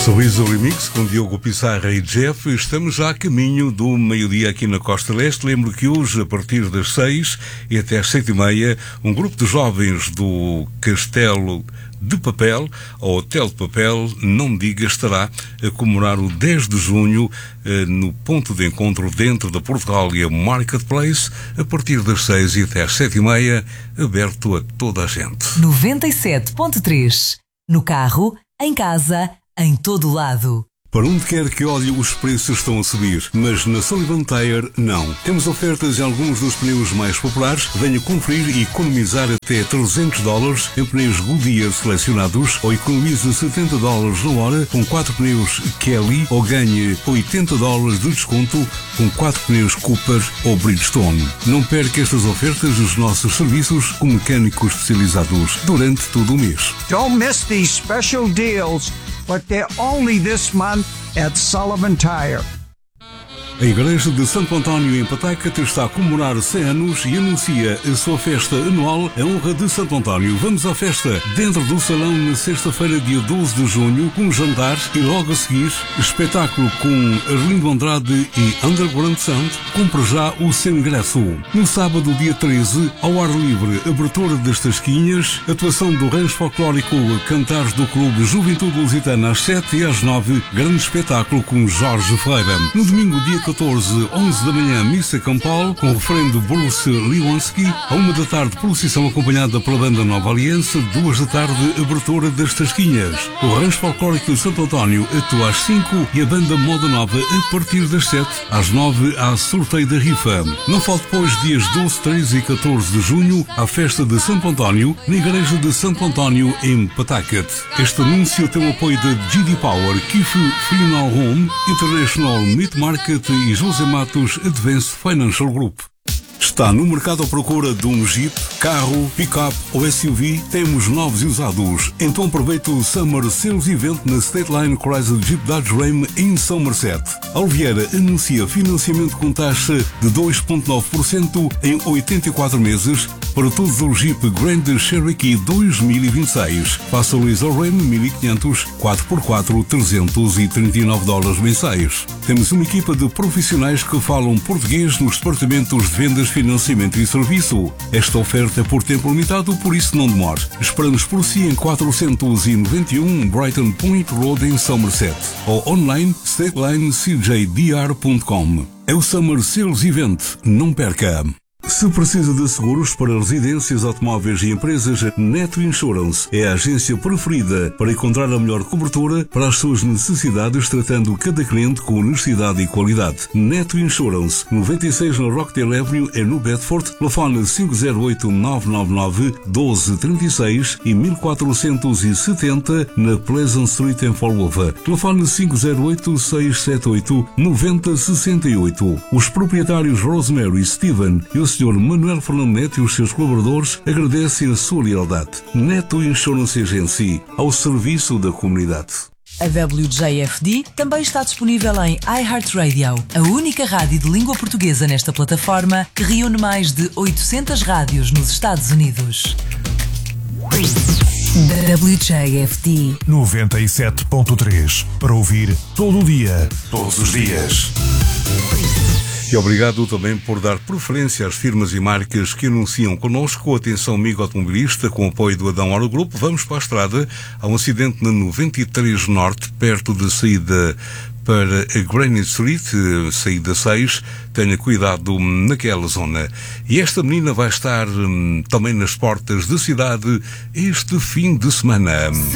Sorriso Remix com Diogo Pissarra e Jeff. Estamos já a caminho do meio-dia aqui na Costa Leste. Lembro que hoje, a partir das 6 e até às 7h30, um grupo de jovens do Castelo de Papel, ou Hotel de Papel, não me diga, estará a comemorar o 10 de junho no ponto de encontro dentro da Portugália Marketplace, a partir das 6 e até às 7h30, aberto a toda a gente. 97.3. No carro, em casa, em todo lado. Para onde quer que olhe, os preços estão a subir, mas na Sullivan Tire não. Temos ofertas em alguns dos pneus mais populares. Venha conferir e economizar até $300 em pneus Goodyear selecionados, ou economize $70 na hora com 4 pneus Kelly, ou ganhe $80 de desconto com 4 pneus Cooper ou Bridgestone. Não perca estas ofertas dos nossos serviços com mecânicos especializados durante todo o mês. Don't miss these special deals, but they're only this month at Sullivan Tire. A Igreja de Santo António em Pataca está a comemorar 100 anos e anuncia a sua festa anual em honra de Santo António. Vamos à festa dentro do salão na sexta-feira, dia 12 de junho, com jantar e logo a seguir espetáculo com Arlindo Andrade e Underground Sound. Compre já o seu ingresso. No sábado, dia 13, ao ar livre, abertura das Tasquinhas, atuação do Rancho Folclórico Cantares do Clube Juventude Lusitana às 7 e às 9, grande espetáculo com Jorge Ferreira. No domingo, dia 14, 11 da manhã, missa campal com o referendo Bruce Lewanski. À 1 da tarde, procissão acompanhada pela banda Nova Aliança. 2 da tarde, abertura das Tasquinhas. O Rancho Folclórico de Santo António atua às 5 e a banda Moda Nova a partir das 7. Às 9 há sorteio da rifa. Não falte depois, dias 12, 13 e 14 de junho, à festa de Santo António na Igreja de Santo António em Patacat. Este anúncio tem o apoio da GD Power, Kif Funeral Home, International Meat Market e José Matos Advanced Financial Group. Está no mercado à procura de um Jeep, carro, pick-up ou SUV? Temos novos e usados. Então aproveite o Summer Sales Event na State Line Chrysler Jeep Dodge Ram em Somerset. A Oliveira anuncia financiamento com taxa de 2,9% em 84 meses para todos os Jeep Grand Cherokee 2026. Faça o lease ao Ram 1500, 4x4, $339 mensais. Temos uma equipa de profissionais que falam português nos departamentos de vendas, financiamento e serviço. Esta oferta é por tempo limitado, por isso não demore. Esperamos por si em 491 Brighton Point Road em Somerset ou online statelinecjdr.com. É o Summer Sales Event, não perca! Se precisa de seguros para residências, automóveis e empresas, Neto Insurance é a agência preferida para encontrar a melhor cobertura para as suas necessidades, tratando cada cliente com honestidade e qualidade. Neto Insurance, 96 na Rockdale Avenue, é no Bedford. Telefone 508-999-1236 e 1470 na Pleasant Street em Fall River. Telefone 508-678-9068. Os proprietários Rosemary, Steven e o Sr. Manuel Fernando Neto e os seus colaboradores agradecem a sua lealdade. Neto Insurance Agency, ao serviço da comunidade. A WJFD também está disponível em iHeartRadio, a única rádio de língua portuguesa nesta plataforma que reúne mais de 800 rádios nos Estados Unidos. WJFD 97.3, para ouvir todo o dia, todos os dias. E obrigado também por dar preferência às firmas e marcas que anunciam connosco. Atenção, amigo automobilista, com o apoio do Adão Auto Group. Vamos para a estrada. Há um acidente na 93 Norte, perto da saída para a Granite Street, saída 6. Tenha cuidado naquela zona. E esta menina vai estar também nas portas da cidade este fim de semana.